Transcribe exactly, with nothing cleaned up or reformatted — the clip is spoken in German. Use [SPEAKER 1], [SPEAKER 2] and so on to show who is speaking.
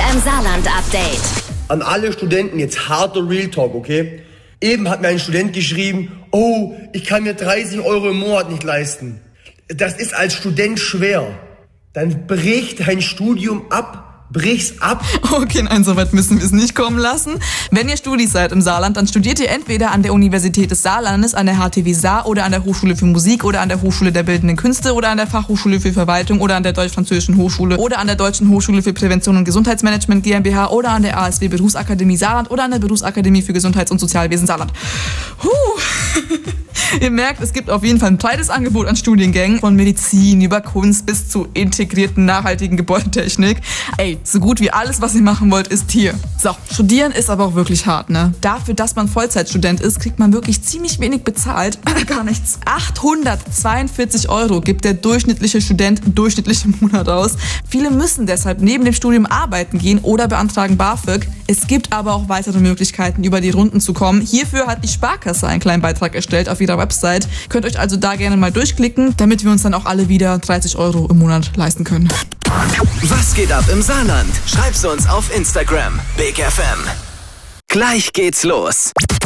[SPEAKER 1] M Saarland-Update.
[SPEAKER 2] An alle Studenten jetzt harter Real Talk, okay? Eben hat mir ein Student geschrieben, oh, ich kann mir dreißig Euro im Monat nicht leisten. Das ist als Student schwer. Dann brich dein Studium ab. Brich's ab.
[SPEAKER 3] Okay, nein, so weit müssen wir es nicht kommen lassen. Wenn ihr Studis seid im Saarland, dann studiert ihr entweder an der Universität des Saarlandes, an der H T W Saar oder an der Hochschule für Musik oder an der Hochschule der Bildenden Künste oder an der Fachhochschule für Verwaltung oder an der Deutsch-Französischen Hochschule oder an der Deutschen Hochschule für Prävention und Gesundheitsmanagement GmbH oder an der A S W Berufsakademie Saarland oder an der Berufsakademie für Gesundheits- und Sozialwesen Saarland. Huh. Ihr merkt, es gibt auf jeden Fall ein breites Angebot an Studiengängen, von Medizin über Kunst bis zu integrierten, nachhaltigen Gebäudetechnik. Ey, so gut wie alles, was ihr machen wollt, ist hier. So, studieren ist aber auch wirklich hart, ne? Dafür, dass man Vollzeitstudent ist, kriegt man wirklich ziemlich wenig bezahlt. Gar nichts. achthundertzweiundvierzig Euro gibt der durchschnittliche Student durchschnittlich im Monat aus. Viele müssen deshalb neben dem Studium arbeiten gehen oder beantragen BAföG. Es gibt aber auch weitere Möglichkeiten, über die Runden zu kommen. Hierfür hat die Sparkasse einen kleinen Beitrag erstellt auf ihrer Website. Könnt euch also da gerne mal durchklicken, damit wir uns dann auch alle wieder dreißig Euro im Monat leisten können.
[SPEAKER 4] Was geht ab im Saarland? Schreib's uns auf Instagram. Big F M. Gleich geht's los.